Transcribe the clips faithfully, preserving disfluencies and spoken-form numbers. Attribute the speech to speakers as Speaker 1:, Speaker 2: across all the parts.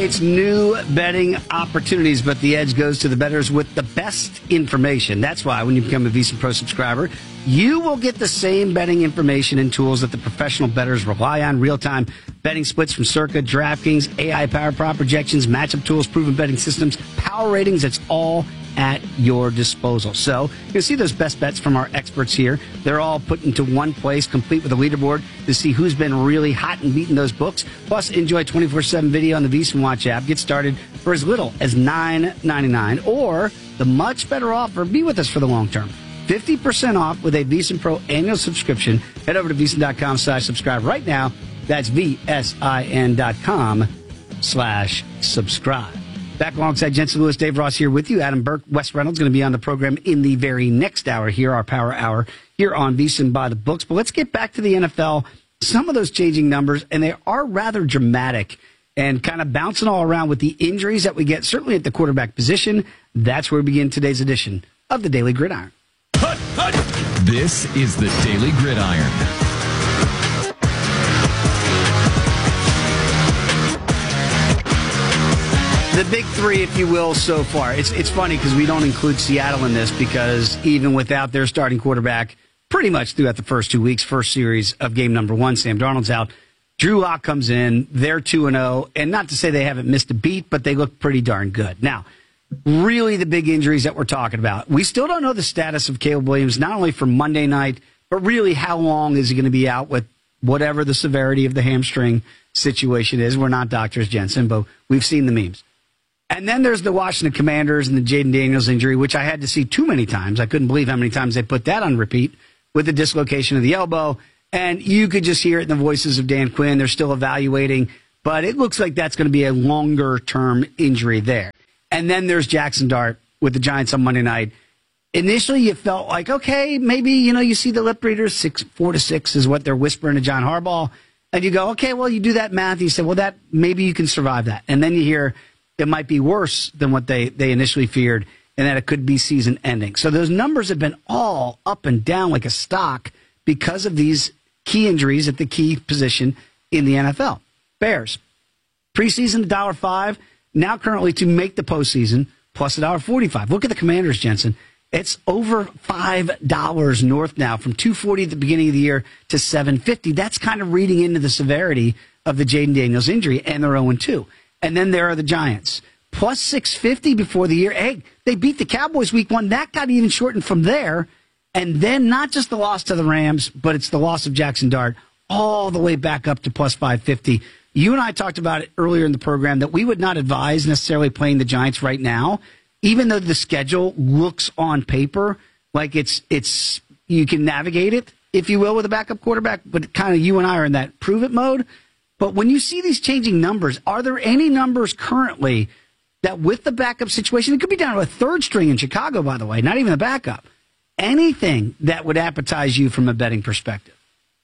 Speaker 1: It's new betting opportunities, but the edge goes to the bettors with the best information. That's why when you become a VSiN Pro subscriber, you will get the same betting information and tools that the professional bettors rely on. Real-time betting splits from Circa, DraftKings, A I-powered prop projections, matchup tools, proven betting systems, power ratings. It's all at your disposal. So you can see those best bets from our experts here. They're all put into one place, complete with a leaderboard to see who's been really hot and beating those books. Plus, enjoy twenty-four seven video on the VSiN Watch app. Get started for as little as nine ninety-nine, or the much better offer, be with us for the long term. fifty percent off with a VSiN Pro annual subscription. Head over to VSiN.com slash subscribe right now. That's V-S-I-N dot com slash subscribe. Back alongside Jensen Lewis, Dave Ross here with you. Adam Burke, Wes Reynolds going to be on the program in the very next hour here, our Power Hour here on VSiN by the Books. But let's get back to the N F L. Some of those changing numbers, and they are rather dramatic and kind of bouncing all around with the injuries that we get, certainly at the quarterback position. That's where we begin today's edition of the Daily Gridiron.
Speaker 2: Hut, hut. This is the Daily Gridiron.
Speaker 1: The big three, if you will, so far. It's it's funny because we don't include Seattle in this because even without their starting quarterback, pretty much throughout the first two weeks, first series of game number one, Sam Darnold's out. Drew Lock comes in. They're two and oh. And not to say they haven't missed a beat, but they look pretty darn good. Now, really the big injuries that we're talking about. We still don't know the status of Caleb Williams, not only for Monday night, but really how long is he going to be out with whatever the severity of the hamstring situation is. We're not doctors, Jensen, but we've seen the memes. And then there's the Washington Commanders and the Jaden Daniels injury, which I had to see too many times. I couldn't believe how many times they put that on repeat with the dislocation of the elbow. And you could just hear it in the voices of Dan Quinn. They're still evaluating, but it looks like that's going to be a longer-term injury there. And then there's Jackson Dart with the Giants on Monday night. Initially, you felt like, okay, maybe, you know, you see the lip readers, six, four to six is what they're whispering to John Harbaugh. And you go, okay, well, you do that math. You say, well, that maybe you can survive that. And then you hear it might be worse than what they, they initially feared, and that it could be season ending. So those numbers have been all up and down like a stock because of these key injuries at the key position in the N F L. Bears, preseason one dollar five, now currently to make the postseason, plus one dollar forty-five. Look at the Commanders, Jensen. It's over five dollars north now, from two forty at the beginning of the year to seven fifty. That's kind of reading into the severity of the Jaden Daniels injury, and they're oh and two. And then there are the Giants, plus six fifty before the year. Hey, they beat the Cowboys week one. That got even shortened from there. And then not just the loss to the Rams, but it's the loss of Jackson Dart all the way back up to plus five fifty. You and I talked about it earlier in the program that we would not advise necessarily playing the Giants right now, even though the schedule looks on paper like it's it's you can navigate it, if you will, with a backup quarterback. But kind of you and I are in that prove it mode. But when you see these changing numbers, are there any numbers currently that with the backup situation, it could be down to a third string in Chicago, by the way, not even the backup, anything that would appetize you from a betting perspective?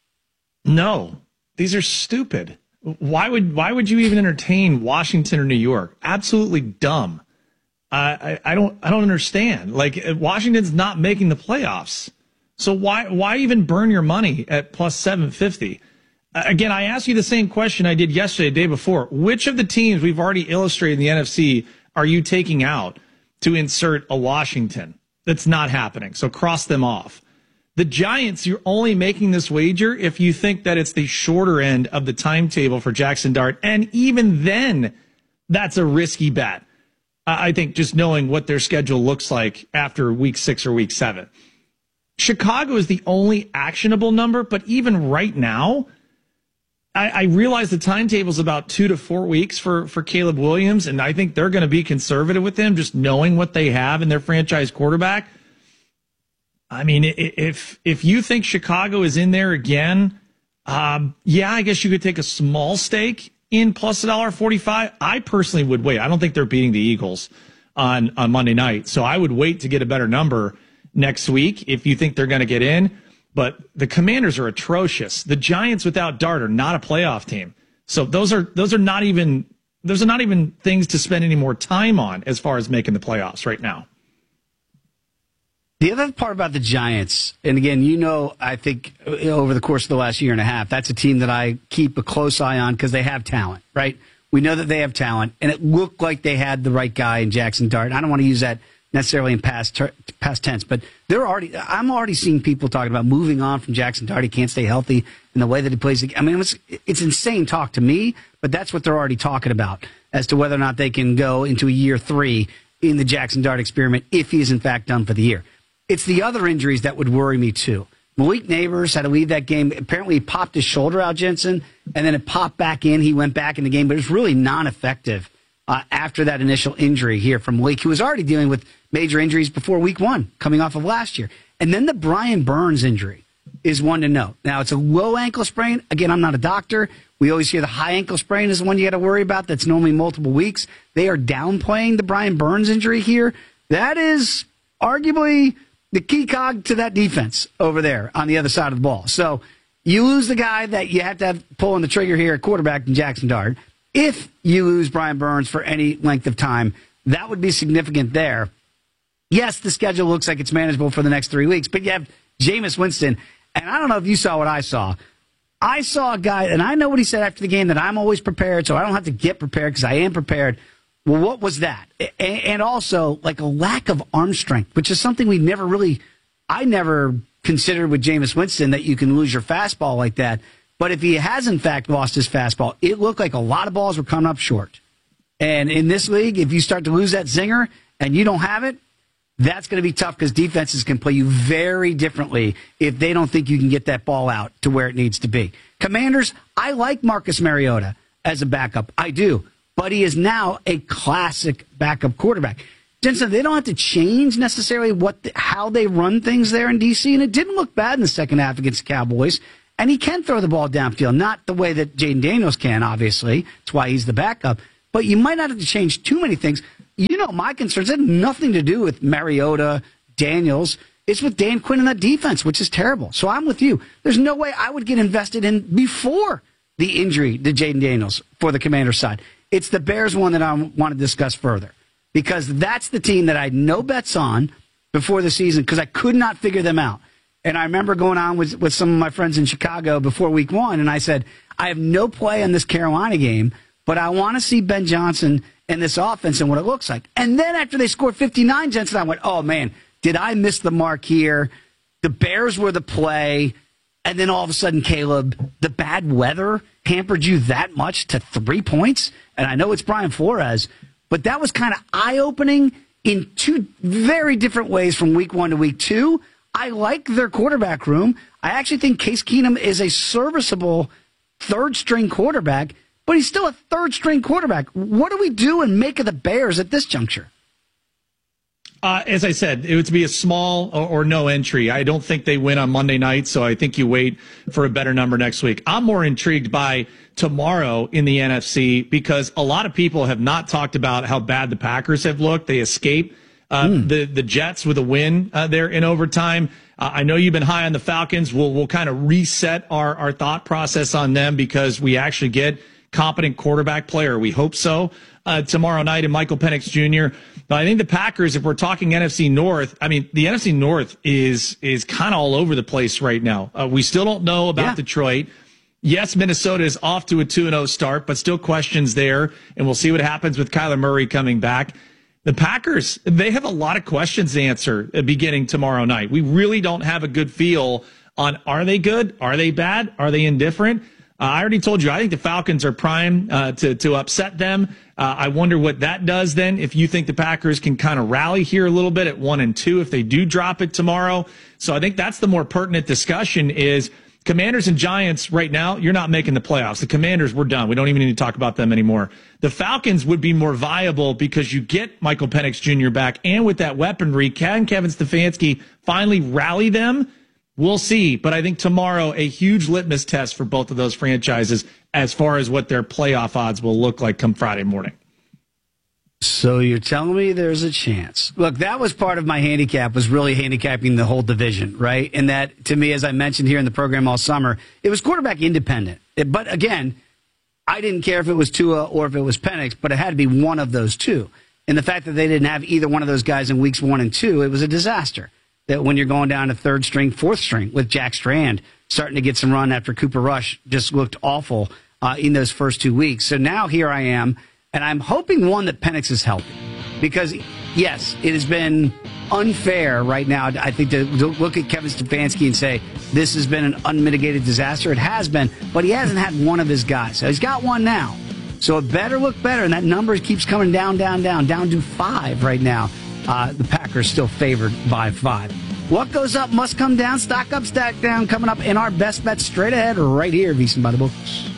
Speaker 3: No, these are stupid. Why would why would you even entertain Washington or New York? Absolutely dumb. Uh, I, I don't I don't understand. Like, Washington's not making the playoffs, so why why even burn your money at plus seven fifty? Again, I asked you the same question I did yesterday, the day before. Which of the teams we've already illustrated in the N F C are you taking out to insert a Washington? That's not happening. So cross them off. The Giants, you're only making this wager if you think that it's the shorter end of the timetable for Jackson Dart. And even then, that's a risky bet. I think just knowing what their schedule looks like after week six or week seven. Chicago is the only actionable number, but even right now, I, I realize the timetable is about two to four weeks for, for Caleb Williams, and I think they're going to be conservative with him, just knowing what they have in their franchise quarterback. I mean, if if you think Chicago is in there again, um, yeah, I guess you could take a small stake in plus one dollar forty-five. I personally would wait. I don't think they're beating the Eagles on, on Monday night, so I would wait to get a better number next week if you think they're going to get in. But the Commanders are atrocious. The Giants without Dart are not a playoff team. So those are those are not even those are not even things to spend any more time on as far as making the playoffs right now.
Speaker 1: The other part about the Giants, and again, you know, I think over the course of the last year and a half, that's a team that I keep a close eye on because they have talent, right? We know that they have talent, and it looked like they had the right guy in Jackson Dart. I don't want to use that necessarily in past ter- past tense, but they're already. I'm already seeing people talking about moving on from Jackson Dart. He can't stay healthy in the way that he plays. I mean, it's, it's insane talk to me, but that's what they're already talking about as to whether or not they can go into a year three in the Jackson Dart experiment if he is in fact done for the year. It's the other injuries that would worry me too. Malik Neighbors had to leave that game. Apparently, he popped his shoulder out, Jensen, and then it popped back in. He went back in the game, but it was really non-effective uh, after that initial injury here from Malik, who was already dealing with major injuries before week one, coming off of last year. And then the Brian Burns injury is one to note. Now, it's a low ankle sprain. Again, I'm not a doctor. We always hear the high ankle sprain is the one you got to worry about. That's normally multiple weeks. They are downplaying the Brian Burns injury here. That is arguably the key cog to that defense over there on the other side of the ball. So you lose the guy that you have to have pulling the trigger here at quarterback in Jackson Dart. If you lose Brian Burns for any length of time, that would be significant there. Yes, the schedule looks like it's manageable for the next three weeks, but you have Jameis Winston. And I don't know if you saw what I saw. I saw a guy, and I know what he said after the game, that I'm always prepared, so I don't have to get prepared because I am prepared. Well, what was that? And also, like a lack of arm strength, which is something we never really, I never considered with Jameis Winston, that you can lose your fastball like that. But if he has, in fact, lost his fastball, it looked like a lot of balls were coming up short. And in this league, if you start to lose that zinger and you don't have it, that's going to be tough because defenses can play you very differently if they don't think you can get that ball out to where it needs to be. Commanders, I like Marcus Mariota as a backup. I do. But he is now a classic backup quarterback. Jensen, they don't have to change necessarily what the, how they run things there in D C, and it didn't look bad in the second half against the Cowboys. And he can throw the ball downfield, not the way that Jaden Daniels can, obviously. That's why he's the backup. But you might not have to change too many things. You know, my concerns had nothing to do with Mariota, Daniels. It's with Dan Quinn and that defense, which is terrible. So I'm with you. There's no way I would get invested in before the injury to Jaden Daniels for the Commanders side. It's the Bears one that I want to discuss further because that's the team that I had no bets on before the season because I could not figure them out. And I remember going on with, with some of my friends in Chicago before week one, and I said, I have no play on this Carolina game, but I want to see Ben Johnson and this offense and what it looks like. And then after they scored fifty-nine, Jensen, I went, oh, man, did I miss the mark here? The Bears were the play. And then all of a sudden, Caleb, the bad weather hampered you that much to three points? And I know it's Brian Flores, but that was kind of eye-opening in two very different ways from week one to week two. I like their quarterback room. I actually think Case Keenum is a serviceable third-string quarterback, but he's still a third-string quarterback. What do we do and make of the Bears at this juncture?
Speaker 3: Uh, as I said, it would be a small or, or no entry. I don't think they win on Monday night, so I think you wait for a better number next week. I'm more intrigued by tomorrow in the N F C because a lot of people have not talked about how bad the Packers have looked. They escape uh, mm. the, the Jets with a win uh, there in overtime. Uh, I know you've been high on the Falcons. We'll, we'll kind of reset our, our thought process on them because we actually get competent quarterback player. We hope so uh, tomorrow night in Michael Penix Junior But I think the Packers, if we're talking N F C North, I mean, the N F C North is is kind of all over the place right now. Uh, we still don't know about yeah. Detroit. Yes, Minnesota is off to a two and oh start, but still questions there, and we'll see what happens with Kyler Murray coming back. The Packers, they have a lot of questions to answer beginning tomorrow night. We really don't have a good feel on are they good? Are they bad? Are they indifferent? Uh, I already told you, I think the Falcons are prime uh, to, to upset them. Uh, I wonder what that does then if you think the Packers can kind of rally here a little bit at one and two if they do drop it tomorrow. So I think that's the more pertinent discussion is Commanders and Giants right now, you're not making the playoffs. The Commanders, we're done. We don't even need to talk about them anymore. The Falcons would be more viable because you get Michael Penix Junior back, and with that weaponry, can Kevin Stefanski finally rally them? We'll see, but I think tomorrow a huge litmus test for both of those franchises as far as what their playoff odds will look like come Friday morning.
Speaker 1: So you're telling me there's a chance. Look, that was part of my handicap, was really handicapping the whole division, right? And that, to me, as I mentioned here in the program all summer, it was quarterback independent. It, but again, I didn't care if it was Tua or if it was Penix, but it had to be one of those two. And the fact that they didn't have either one of those guys in weeks one and two, it was a disaster. That when you're going down to third string, fourth string with Jack Strand starting to get some run after Cooper Rush just looked awful uh, in those first two weeks. So now here I am, and I'm hoping, one, that Penix is healthy. Because, yes, it has been unfair right now, I think, to look at Kevin Stefanski and say this has been an unmitigated disaster. It has been, but he hasn't had one of his guys. So he's got one now. So it better look better, and that number keeps coming down, down, down, down to five right now. Uh, the Packers still favored by five. What goes up must come down. Stock up, stack down. Coming up in our best bet straight ahead right here, VSiN by the Books.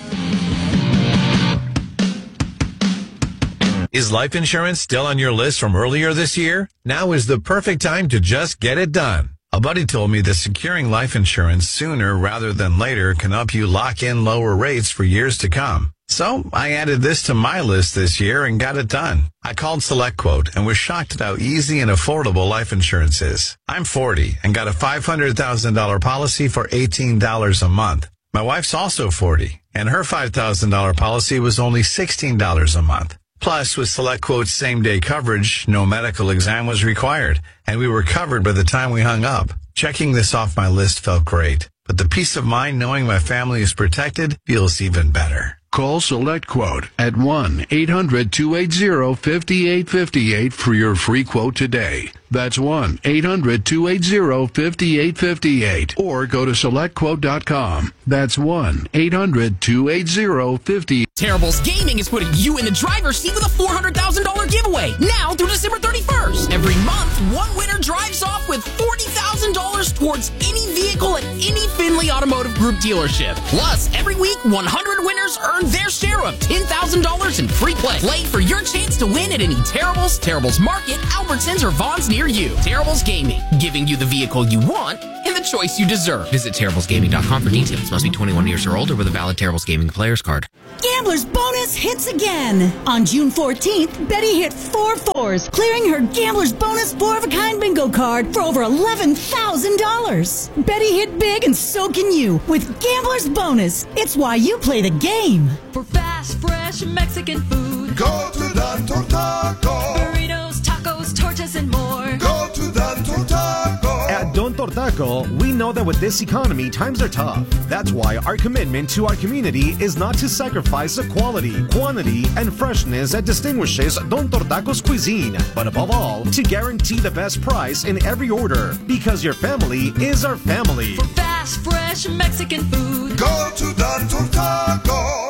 Speaker 4: Is life insurance still on your list from earlier this year? Now is the perfect time to just get it done. A buddy told me that securing life insurance sooner rather than later can help you lock in lower rates for years to come. So I added this to my list this year and got it done. I called SelectQuote and was shocked at how easy and affordable life insurance is. I'm forty and got a five hundred thousand dollars policy for eighteen dollars a month. My wife's also forty, and her five thousand dollars policy was only sixteen dollars a month. Plus, with SelectQuote's same-day coverage, no medical exam was required, and we were covered by the time we hung up. Checking this off my list felt great, but the peace of mind knowing my family is protected feels even better.
Speaker 5: Call SelectQuote at one eight hundred two eight zero five eight five eight for your free quote today. That's one eight hundred two eight zero five eight five eight. Or go to select quote dot com. That's one eight hundred two eight zero five eight.
Speaker 6: Terribles Gaming is putting you in the driver's seat with a four hundred thousand dollars giveaway now through December thirty-first. Every month, one winner drives off with forty thousand dollars towards any vehicle at any Finley Automotive Group dealership. Plus, every week, one hundred winners earn their share of ten thousand dollars in free play. Play for your chance to win at any Terribles, Terribles Market, Albertsons, or Vaughn's near you. Terribles Gaming, giving you the vehicle you want and the choice you deserve. Visit Terribles Gaming dot com for details. Must be twenty-one years or older with a valid Terribles Gaming player's card.
Speaker 7: Gambler's Bonus hits again. On June fourteenth, Betty hit four fours, clearing her Gambler's Bonus four-of-a-kind bingo card for over eleven thousand dollars. Betty hit big, and so can you with Gambler's Bonus. It's why you play the game.
Speaker 8: For fast, fresh Mexican food,
Speaker 9: go to Don Tortaco.
Speaker 8: Burritos, tacos, tortas, and more.
Speaker 9: Go to Don Tortaco.
Speaker 10: At Don Tortaco, we know that with this economy, times are tough. That's why our commitment to our community is not to sacrifice the quality, quantity, and freshness that distinguishes Don Tortaco's cuisine, but above all, to guarantee the best price in every order, because your family is our family.
Speaker 8: For fast, fresh Mexican food,
Speaker 9: go to Don Tortaco.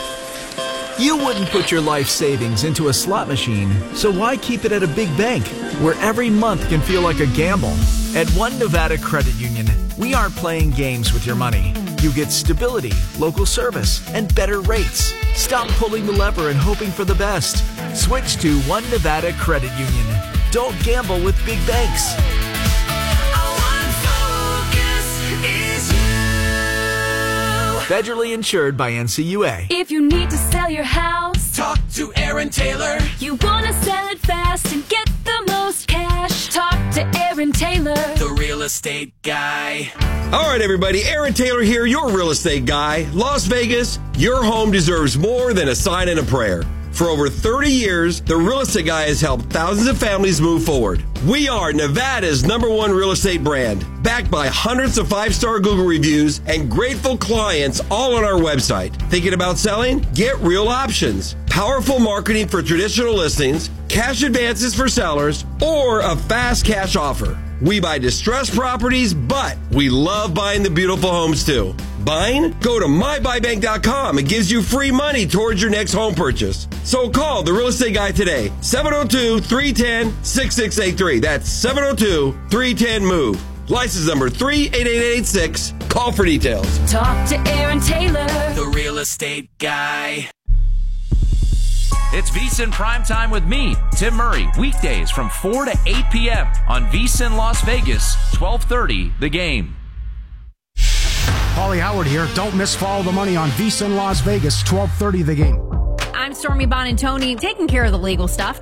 Speaker 11: You wouldn't put your life savings into a slot machine, so why keep it at a big bank, where every month can feel like a gamble? At One Nevada Credit Union, we aren't playing games with your money. You get stability, local service, and better rates. Stop pulling the lever and hoping for the best. Switch to One Nevada Credit Union. Don't gamble with big banks. Federally insured by N C U A.
Speaker 8: If you need to sell your house,
Speaker 6: talk to Aaron Taylor.
Speaker 8: You want to sell it fast and get the most cash, talk to Aaron Taylor,
Speaker 6: the real estate guy.
Speaker 12: All right, everybody. Aaron Taylor here, your real estate guy. Las Vegas, your home deserves more than a sign and a prayer. For over thirty years, the Real Estate Guy has helped thousands of families move forward. We are Nevada's number one real estate brand, backed by hundreds of five-star Google reviews and grateful clients all on our website. Thinking about selling? Get Real Options. Powerful marketing for traditional listings, cash advances for sellers, or a fast cash offer. We buy distressed properties, but we love buying the beautiful homes too. Buying? Go to my buy bank dot com. It gives you free money towards your next home purchase. So call the Real Estate Guy today, seven oh two, three one oh, six six eight three. That's seven oh two, three one oh, MOVE. License number three eight eight eight six. Call for details.
Speaker 8: Talk to Aaron Taylor,
Speaker 6: the Real Estate Guy. It's VSiN Primetime with me, Tim Murray, weekdays from four to eight p.m. on VSiN Las Vegas, twelve thirty, The Game.
Speaker 13: Paulie Howard here. Don't miss Follow the Money on VSiN Las Vegas, twelve thirty, The Game.
Speaker 14: I'm Stormy Bonantoni, taking care of the legal stuff.